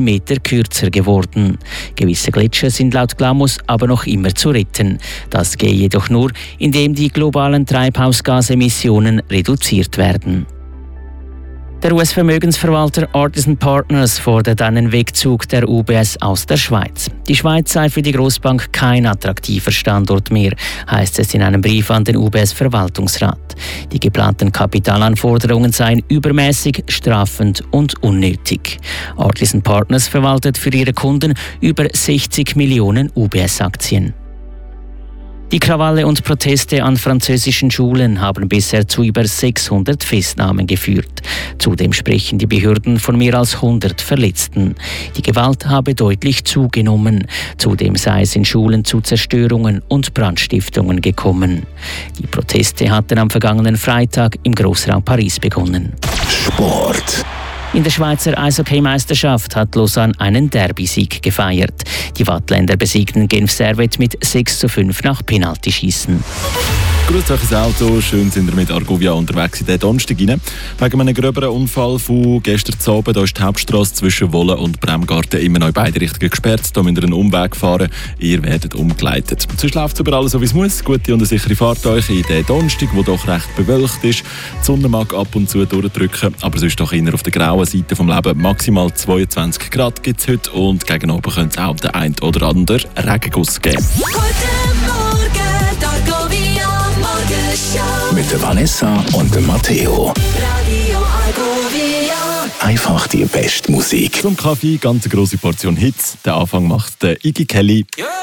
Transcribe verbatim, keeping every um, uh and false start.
Meter kürzer geworden. Gewisse Gletscher sind laut Glamus aber noch immer zu retten. Das gehe jedoch nur, indem die globalen Treibhausgasemissionen reduziert werden. Der U S-Vermögensverwalter Artisan Partners fordert einen Wegzug der U B S aus der Schweiz. Die Schweiz sei für die Grossbank kein attraktiver Standort mehr, heisst es in einem Brief an den U B S-Verwaltungsrat. Die geplanten Kapitalanforderungen seien übermäßig, strafend und unnötig. Artisan Partners verwaltet für ihre Kunden über sechzig Millionen U B S-Aktien. Die Krawalle und Proteste an französischen Schulen haben bisher zu über sechshundert Festnahmen geführt. Zudem sprechen die Behörden von mehr als hundert Verletzten. Die Gewalt habe deutlich zugenommen. Zudem sei es in Schulen zu Zerstörungen und Brandstiftungen gekommen. Die Proteste hatten am vergangenen Freitag im Grossraum Paris begonnen. Sport. In der Schweizer Eishockey-Meisterschaft hat Lausanne einen Derby-Sieg gefeiert. Die Wattländer besiegten Genf Servette mit sechs zu fünf nach Penaltyschießen. Grüß euch ins Auto, schön sind wir mit Argovia unterwegs in den Donnerstag rein. Wegen einem gröberen Unfall von gestern Abend da ist die Hauptstrasse zwischen Wolle und Bremgarten immer noch in beide Richtungen gesperrt. Da müsst ihr einen Umweg fahren, ihr werdet umgeleitet. Sonst läuft es überall so wie es muss. Gute und eine sichere Fahrt euch in den Donnerstag, der doch recht bewölkt ist. Die Sonne mag ab und zu durchdrücken, aber sonst doch eher auf der grauen Seite vom Leben. Maximal zweiundzwanzig Grad gibt es heute und gegen oben könnte es auch den einen oder anderen Regenguss geben. Mit der Vanessa und dem Matteo. Radio Argovia. Einfach die beste Musik. Zum Kaffee ganz eine grosse Portion Hits. Den Anfang macht der Iggy Kelly.